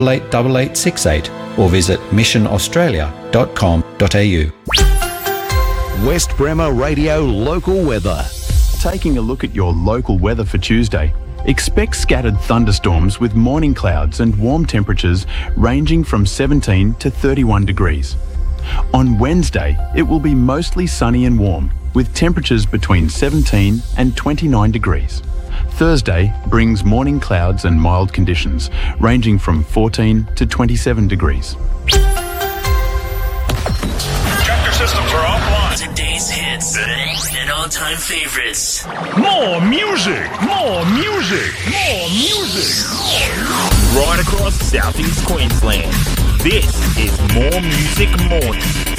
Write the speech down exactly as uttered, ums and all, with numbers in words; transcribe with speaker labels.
Speaker 1: eight eight eight six eight or visit mission australia dot com dot a u.
Speaker 2: West Bremer Radio Local Weather.
Speaker 3: Taking a look at your local weather for Tuesday. Expect scattered thunderstorms with morning clouds and warm temperatures ranging from seventeen to thirty-one degrees. On Wednesday, it will be mostly sunny and warm, with temperatures between seventeen and twenty-nine degrees. Thursday brings morning clouds and mild conditions, ranging from fourteen to twenty-seven degrees.
Speaker 4: Tractor systems are offline.
Speaker 5: Today's hits and all-time favorites.
Speaker 4: More music, more music, more music.
Speaker 6: Right across Southeast Queensland. This is More Music Morning.